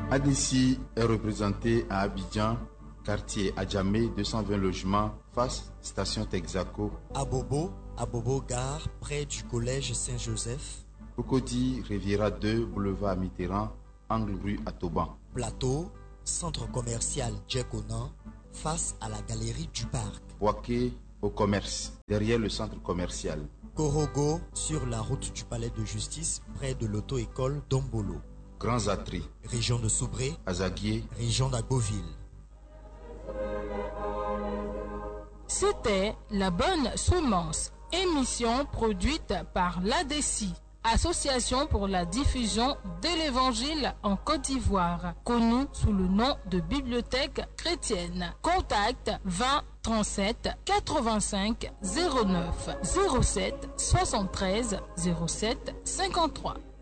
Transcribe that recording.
ADECI est représenté à Abidjan, quartier Adjamé, 220 logements, face station Texaco. À Bobo Gare, près du collège Saint-Joseph. Cocody, Riviera 2, boulevard Mitterrand, angle rue Atoban. Plateau, centre commercial Djekonan, face à la galerie du parc. Boaké, au commerce, derrière le centre commercial. Korogo, sur la route du palais de justice, près de l'auto-école Dombolo. Grands Atri, région de Soubré, Azaguié, région d'Agoville. C'était La Bonne Semence, émission produite par l'ADECI, Association pour la diffusion de l'Évangile en Côte d'Ivoire, connue sous le nom de Bibliothèque chrétienne. Contact 20 37 85 09 07 73 07 53.